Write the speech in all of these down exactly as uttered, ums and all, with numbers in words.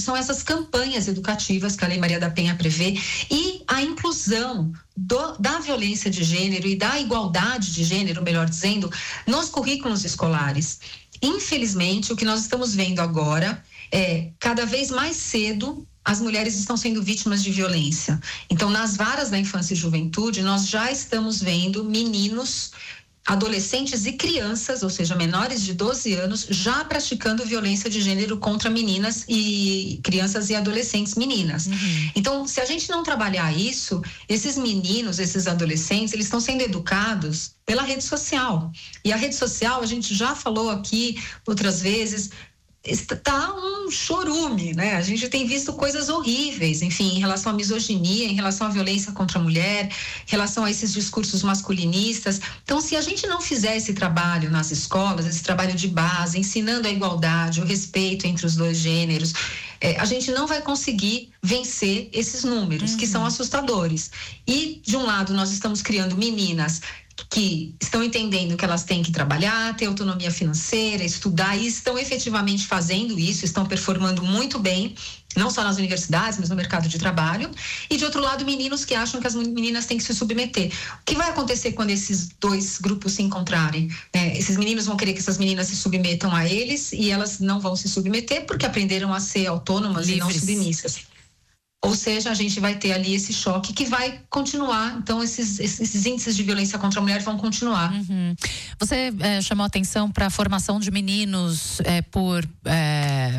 são essas campanhas educativas que a Lei Maria da Penha prevê e a inclusão do, da violência de gênero e da igualdade de gênero, melhor dizendo, nos currículos escolares. Infelizmente, o que nós estamos vendo agora é, cada vez mais cedo, as mulheres estão sendo vítimas de violência. Então, nas varas da infância e juventude, nós já estamos vendo meninos, adolescentes e crianças, ou seja, menores de doze anos, já praticando violência de gênero contra meninas e crianças e adolescentes meninas. Uhum. Então, se a gente não trabalhar isso, esses meninos, esses adolescentes, eles estão sendo educados pela rede social. E a rede social, a gente já falou aqui outras vezes, está um chorume, né? A gente tem visto coisas horríveis, enfim, em relação à misoginia, em relação à violência contra a mulher, em relação a esses discursos masculinistas. Então, se a gente não fizer esse trabalho nas escolas, esse trabalho de base, ensinando a igualdade, o respeito entre os dois gêneros, é, a gente não vai conseguir vencer esses números, uhum. que são assustadores. E, de um lado, nós estamos criando meninas que estão entendendo que elas têm que trabalhar, ter autonomia financeira, estudar, e estão efetivamente fazendo isso, estão performando muito bem, não só nas universidades, mas no mercado de trabalho. E de outro lado, meninos que acham que as meninas têm que se submeter. O que vai acontecer quando esses dois grupos se encontrarem? É, esses meninos vão querer que essas meninas se submetam a eles e elas não vão se submeter porque aprenderam a ser autônomas Livres. e não submissas. Ou seja, a gente vai ter ali esse choque que vai continuar. Então, esses, esses índices de violência contra a mulher vão continuar. Uhum. Você é, chamou atenção para a formação de meninos é, por é,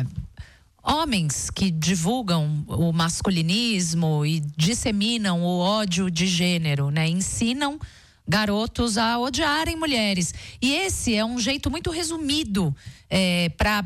homens que divulgam o masculinismo e disseminam o ódio de gênero, né? Ensinam garotos a odiarem mulheres. E esse é um jeito muito resumido é, para...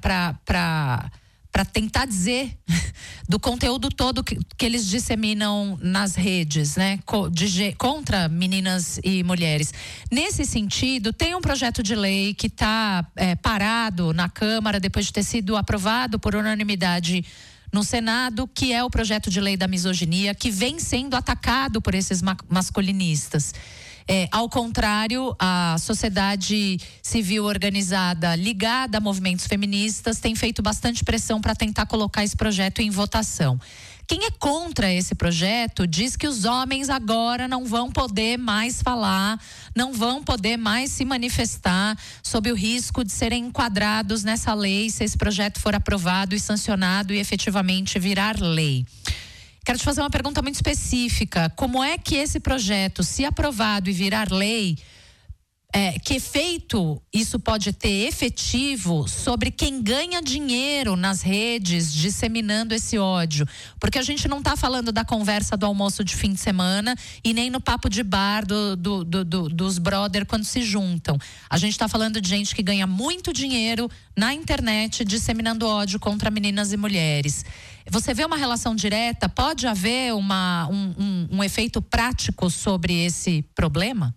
para tentar dizer do conteúdo todo que, que eles disseminam nas redes, né, de, contra meninas e mulheres. Nesse sentido, tem um projeto de lei que está é, parado na Câmara depois de ter sido aprovado por unanimidade no Senado, que é o projeto de lei da misoginia, que vem sendo atacado por esses ma- masculinistas. É, ao contrário, a sociedade civil organizada ligada a movimentos feministas tem feito bastante pressão para tentar colocar esse projeto em votação. Quem é contra esse projeto diz que os homens agora não vão poder mais falar, não vão poder mais se manifestar sob o risco de serem enquadrados nessa lei se esse projeto for aprovado e sancionado e efetivamente virar lei. Quero te fazer uma pergunta muito específica. Como é que esse projeto, se aprovado e virar lei, é, que efeito isso pode ter efetivo sobre quem ganha dinheiro nas redes disseminando esse ódio? Porque a gente não está falando da conversa do almoço de fim de semana e nem no papo de bar do, do, do, do, dos brother quando se juntam. A gente está falando de gente que ganha muito dinheiro na internet disseminando ódio contra meninas e mulheres. Você vê uma relação direta? Pode haver uma, um, um, um efeito prático sobre esse problema?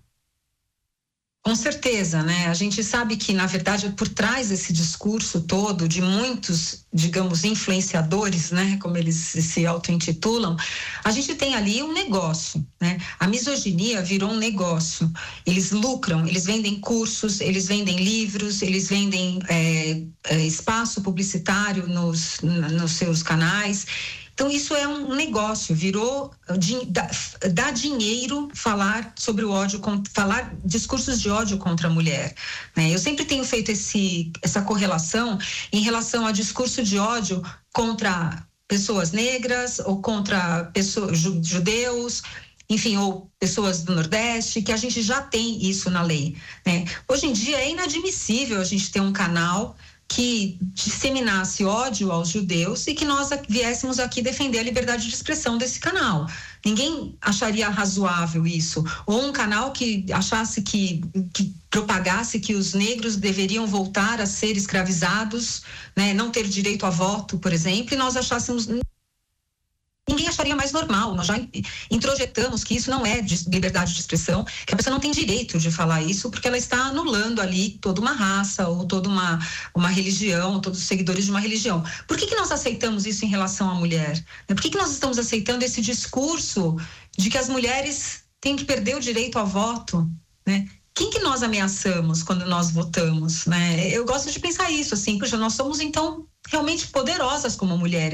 Com certeza, né? A gente sabe que, na verdade, por trás desse discurso todo de muitos, digamos, influenciadores, né? Como eles se auto-intitulam, a gente tem ali um negócio, né? A misoginia virou um negócio. Eles lucram, eles vendem cursos, eles vendem livros, eles vendem é, é, espaço publicitário nos, nos seus canais. Então, isso é um negócio, virou, dá, dá dinheiro falar sobre o ódio, falar discursos de ódio contra a mulher, né? Eu sempre tenho feito esse, essa correlação em relação a discurso de ódio contra pessoas negras ou contra pessoas, judeus, enfim, ou pessoas do Nordeste, que a gente já tem isso na lei, né? Hoje em dia é inadmissível a gente ter um canal que disseminasse ódio aos judeus e que nós viéssemos aqui defender a liberdade de expressão desse canal. Ninguém acharia razoável isso. Ou um canal que achasse que, que propagasse que os negros deveriam voltar a ser escravizados, né, não ter direito a voto, por exemplo, e nós achássemos... Ninguém acharia mais normal. Nós já introjetamos que isso não é de liberdade de expressão, que a pessoa não tem direito de falar isso porque ela está anulando ali toda uma raça ou toda uma, uma religião, todos os seguidores de uma religião. Por que que nós aceitamos isso em relação à mulher? Por que que nós estamos aceitando esse discurso de que as mulheres têm que perder o direito ao voto, né? Quem que nós ameaçamos quando nós votamos, né? Eu gosto de pensar isso, assim, puxa, nós somos então realmente poderosas como mulheres.